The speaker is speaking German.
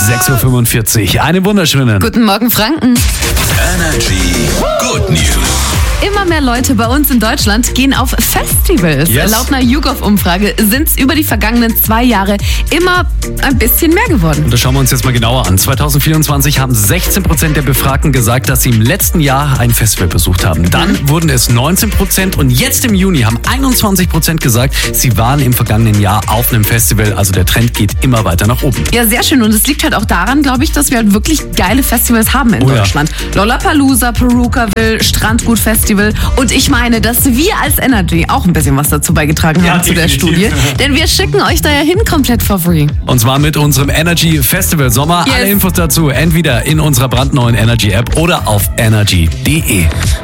6.45 Uhr. Einen wunderschönen. Guten Morgen, Franken. Energy Good News. Immer mehr Leute bei uns in Deutschland gehen auf Festivals. Yes. Laut einer YouGov-Umfrage sind es über die vergangenen 2 Jahre immer ein bisschen mehr geworden. Und das schauen wir uns jetzt mal genauer an. 2024 haben 16% der Befragten gesagt, dass sie im letzten Jahr ein Festival besucht haben. Dann wurden es 19% und jetzt im Juni haben 21% gesagt, sie waren im vergangenen Jahr auf einem Festival. Also der Trend geht immer weiter nach oben. Ja, sehr schön. Und es liegt halt auch daran, glaube ich, dass wir halt wirklich geile Festivals haben in Deutschland. Lollapalooza, Perukaville, Strandgut Festival. Und ich meine, dass wir als Energy auch ein bisschen was dazu beigetragen haben zu der Studie. Denn wir schicken euch da ja hin komplett for free. Und zwar mit unserem Energy Festival Sommer. Yes. Alle Infos dazu entweder in unserer brandneuen Energy App oder auf energy.de.